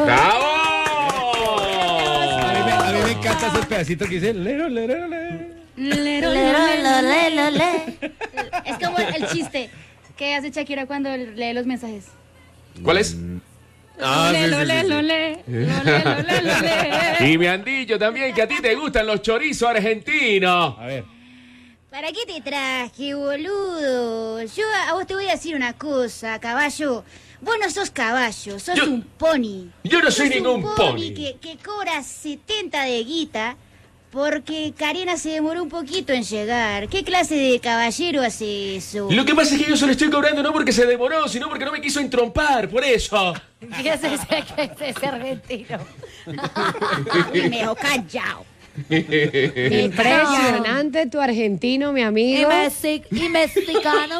¡Bravo! A mí me encanta ese pedacito que dice lero, lero, lero. Es como el chiste que hace Shakira cuando lee los mensajes. ¿Cuál es? Y me han dicho también que a ti te gustan los chorizos argentinos. A ver. ¿Para qué te traje, boludo? Yo a vos te voy a decir una cosa, caballo. Vos no sos caballo, sos un pony. Yo no soy Sos ningún un pony. Que cobra 70 de guita porque Karina se demoró un poquito en llegar. ¿Qué clase de caballero hace eso? Lo que pasa es que yo se lo estoy cobrando no porque se demoró, sino porque no me quiso entrompar, por eso. ¿Qué es ese argentino? Me dejó callado. Impresionante tu argentino, mi amigo. Y mexicano.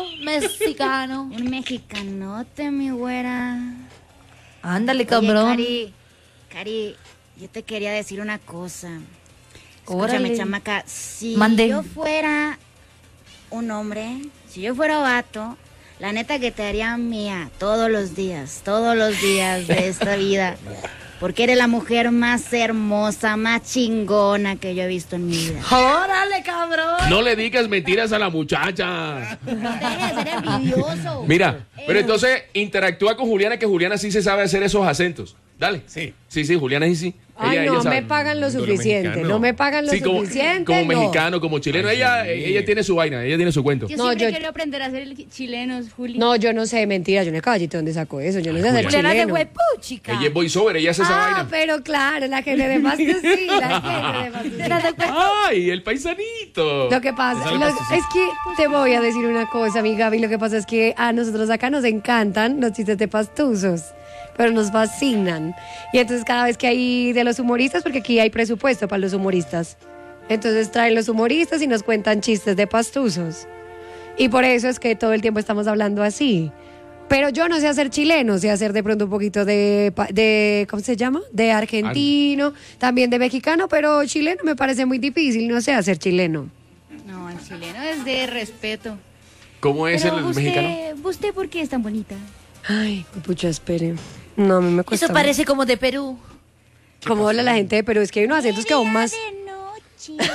Un mexicanote, mi güera. Ándale, Oye, cabrón. Cari, yo te quería decir una cosa. Órale. Escúchame, chamaca. Si Mande. yo fuera un hombre, si yo fuera vato, la neta que te haría mía todos los días de esta vida. Porque eres la mujer más hermosa, más chingona que yo he visto en mi vida. ¡Órale, cabrón! No le digas mentiras a la muchacha. No dejes de ser envidioso. Mira, pero entonces interactúa con Juliana, que Juliana sí se sabe hacer esos acentos. Dale. Sí. Sí, Juliana sí. Ay, Ella no sabe. me pagan lo Como suficiente. mexicano. No me pagan lo Sí, suficiente. como no. mexicano, como chileno. Ay, Ella sí. tiene su vaina, ella tiene su cuento. Yo No, siempre yo- quiero aprender a hacer chilenos, Juli. No, yo no sé, mentira, yo no sé, caballito, ¿dónde sacó eso? Yo no sé hacer Juliana de chileno. huepuchica. Ella es voiceover, ella hace esa Ah, vaina. pero claro, la gente de más que sí, la gente de más que sí. ¡Ay, el paisanito! Lo que pasa, es que te voy a decir una cosa, mi Gaby, lo que pasa es que a nosotros acá nos encantan los chistes de pastuzos, pero nos fascinan. Y entonces cada vez que hay de los humoristas, porque aquí hay presupuesto para los humoristas, entonces traen los humoristas y nos cuentan chistes de pastuzos. Y por eso es que todo el tiempo estamos hablando así. Pero yo no sé hacer chileno, sé hacer de pronto un poquito de ¿cómo se llama? De argentino, también de mexicano, pero chileno me parece muy difícil, no sé hacer chileno. No, el chileno es de respeto. ¿Cómo es Pero el usted, mexicano? ¿Usted por qué es tan bonita? Ay, pucha, espere. No, a mí me cuesta. Eso parece como de Perú. Como habla la gente de Perú, es que hay unos acentos que aún más. De noche.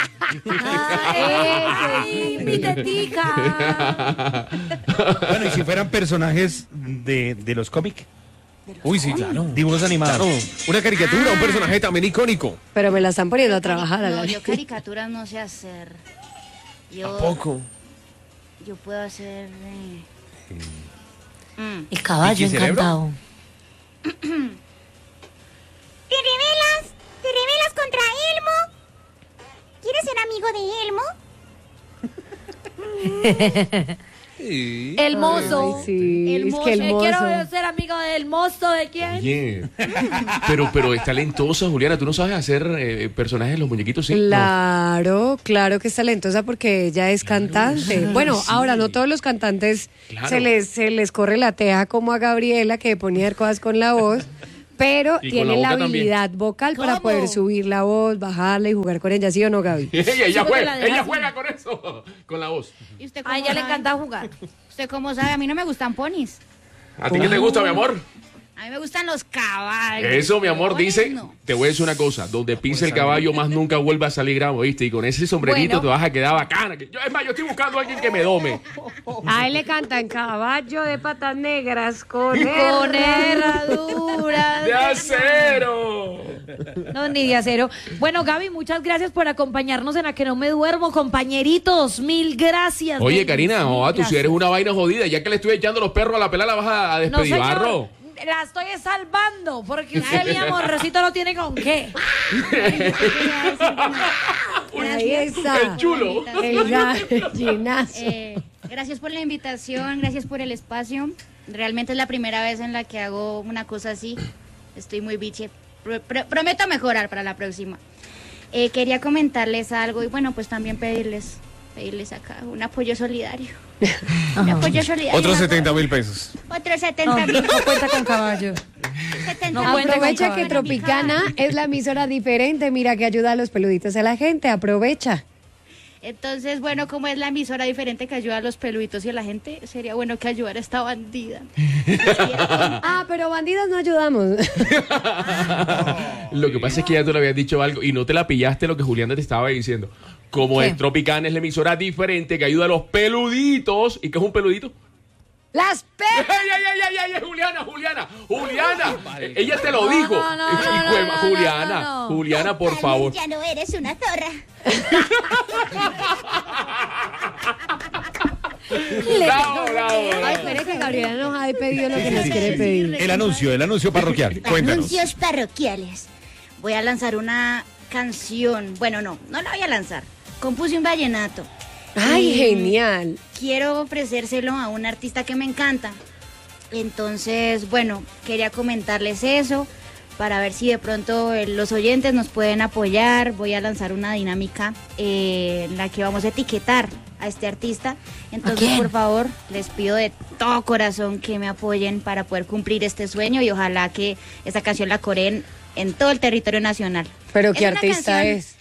¡Ay, mi tetica! Bueno, y si fueran personajes de los cómics, Uy, sí, claro. dibujos animados. Claro. Una caricatura, un personaje también icónico. Pero me la están poniendo a trabajar a No, la yo caricaturas no sé hacer. Yo, Poco. yo puedo hacer... El caballo ¿Y qué cerebro? encantado. ¿Te rebelas contra Elmo? ¿Quieres ser amigo de Elmo? Sí. El mozo. Ay, sí, El es mozo. que el mozo. Quiero ser amigo del mozo de quién. Oye, pero es talentosa, Juliana. ¿Tú no sabes hacer personajes de los muñequitos? Sí. Claro, claro que es talentosa porque ella es cantante. Bueno, ahora no todos los cantantes Claro. se les corre la teja como a Gabriela, que ponía cosas con la voz, pero Y con tiene la la boca habilidad vocal para ¿Cómo? poder subir la voz, bajarla y jugar con ella, ¿sí o no, Gaby? Ella porque la dejas- ella juega con eso, con la voz. ¿Y usted A ella le encanta jugar. ¿Usted cómo sabe? A mí no me gustan ponis. ¿A ti qué te gusta, mi amor? A mí me gustan los caballos. Eso, mi amor, Ponis, dice. no. Te voy a decir una cosa. Donde pise el caballo, más nunca vuelva a salir gramo, ¿viste? Y con ese sombrerito Bueno. te vas a quedar bacana. Es más, yo estoy buscando a alguien que me dome. A él le cantan caballo de patas negras con Con herradura. ¡De acero! No, ni de acero. Bueno, Gaby, muchas gracias por acompañarnos en A Que No Me Duermo, compañeritos. Mil gracias. Oye, babies, Karina, mil tú si gracias. eres una vaina jodida, ya que le estoy echando los perros a la pela, la vas a No, despedir, barro. señor, la estoy salvando, porque usted, mi amorcito, no tiene con qué. Ahí está. El chulo. El gallinazo. Gracias por la invitación, gracias por el espacio. Realmente es la primera vez en la que hago una cosa así. Estoy muy biche. Prometo mejorar para la próxima. Quería comentarles algo y bueno, pues también pedirles acá un apoyo solidario. Un apoyo solidario. Otros 70,000 pesos. Otros 70,000. No cuenta con caballo. 70,000. No cuenta con Aprovecha que caballo. Tropicana es la emisora diferente. Mira que ayuda a los peluditos a la gente. Aprovecha. Entonces, bueno, como es la emisora diferente que ayuda a los peluditos y a la gente, sería bueno que ayudara a esta bandida. Pero bandidas no ayudamos. Lo que pasa es que ya tú le habías dicho algo y no te la pillaste lo que Juliana te estaba diciendo. Como ¿Qué? es Tropicana, es la emisora diferente que ayuda a los peluditos. ¿Y qué es un peludito? ¡Las ¡Ay, Juliana! Ella te lo dijo. Juliana, por favor. Ya no eres una zorra. Bravo. Ay, espere que Gabriela nos ha pedido lo que nos quiere pedir. El anuncio parroquial. Cuéntanos. Anuncios parroquiales. Voy a lanzar una canción. Bueno, no la voy a lanzar. Compuse un vallenato. Ay, Y genial. Quiero ofrecérselo a un artista que me encanta. Entonces, bueno, quería comentarles eso para ver si de pronto los oyentes nos pueden apoyar. Voy a lanzar una dinámica en la que vamos a etiquetar a este artista. Entonces, por favor, les pido de todo corazón que me apoyen para poder cumplir este sueño y ojalá que esta canción la coreen en todo el territorio nacional. ¿Pero qué una artista canción es?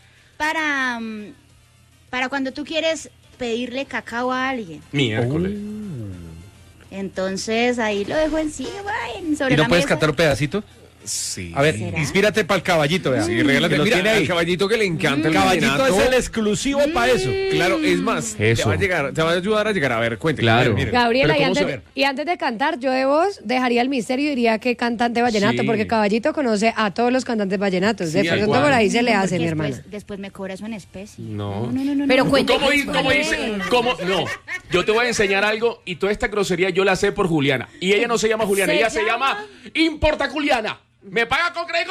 Para cuando tú quieres pedirle cacao a alguien. Miércoles. Entonces ahí lo dejo encima, sobre ¿Y no la puedes mesa. cantar un pedacito? Sí. A ver, ¿Será? inspírate para el caballito, vea. Sí, regálate. Que lo Mira, tiene ahí. al caballito que le encanta el Caballito vallenato. es el exclusivo para eso. Claro, es más, te Eso. va a ayudar a llegar. A ver, cuéntame. Claro. Mire. Gabriela, Pero y ¿cómo antes de cantar, yo de voz dejaría el misterio y diría que cantante vallenato, Sí. porque Caballito conoce a todos los cantantes vallenatos. De Sí, pronto igual. por ahí se le Porque hace, mi hermana. Después me cobra eso en especie. No. Pero cuéntame. ¿Cómo dice? No, yo te voy a enseñar algo y toda esta grosería yo la sé por Juliana. Y ella no se llama Juliana, ella se llama Importa Juliana. ¿Me paga con crédito?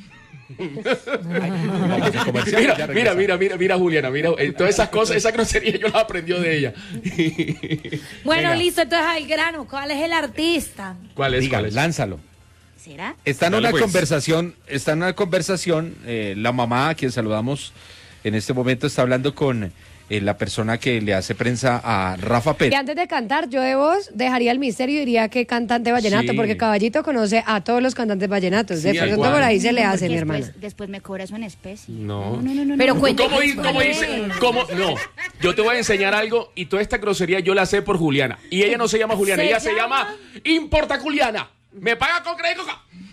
Mira, Juliana, todas esas cosas, esa grosería yo la aprendió de ella. Bueno, Venga. listo, entonces al grano. ¿Cuál es el artista? ¿Cuál es? Diga, lánzalo. ¿Será? Está en Dale, una pues. conversación, la mamá a quien saludamos en este momento está hablando con la persona que le hace prensa a Rafa Y Pérez. antes de cantar, yo de voz dejaría el misterio y diría que cantante vallenato, Sí. porque Caballito conoce a todos los cantantes vallenatos. De Sí, pronto igual. por ahí se le hace, Porque mi hermana. Después me cobra eso en especie. No. Pero cuéntame. ¿Cómo dice? No, yo te voy a enseñar algo y toda esta grosería yo la sé por Juliana. Y ella no se llama Juliana, ella se llama Importa Juliana. ¿Me paga con crédito?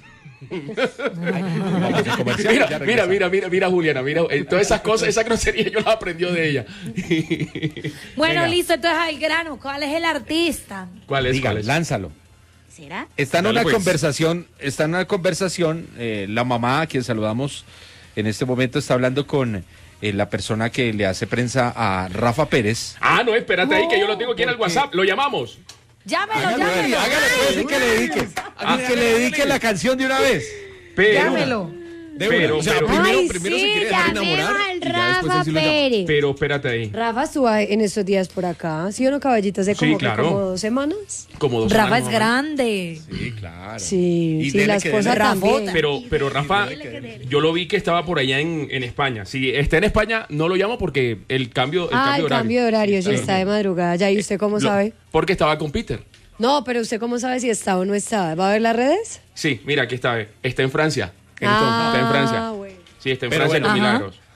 Mira, Juliana, todas esas cosas, esa grosería yo la aprendió de ella. Bueno, Venga. listo, entonces al grano. ¿Cuál es el artista? ¿Cuál es? Diga, ¿Cuál es? lánzalo. ¿Será? Está en Dale, una pues. conversación, la mamá a quien saludamos en este momento está hablando con la persona que le hace prensa a Rafa Pérez. Ah, no, espérate ahí que yo lo tengo aquí en el WhatsApp. Lo llamamos. Llámelo. Hágale pues, y que le dedique. Que le dedique la canción de una vez. Pero, Llámelo. De Pero- una. O sea, pero- primero Ay, se sí, quiere dejar llamemos enamorar al y ya después Rafa él sí lo llama. Pérez. pero espérate ahí. Rafa estuvo en estos días por acá, ¿sí o no, Caballito? Hace Sí, como, claro. como 2 semanas. Como 2 Rafa semanas, es mamá. grande. Sí, claro. Sí, Y sí, dele la que esposa dele. también. Pero Rafa, yo lo vi que estaba por allá en España. Si está en España, no lo llamo porque el cambio El horario. cambio de horario, sí, está de madrugada. Ya, ¿y usted cómo sabe? Porque estaba con Peter. No, pero ¿usted cómo sabe si está o no está? ¿Va a ver las redes? Sí, mira, aquí está. Está en Francia. Está en Francia. bueno. Sí, está en Pero Francia en Los bueno. Milagros.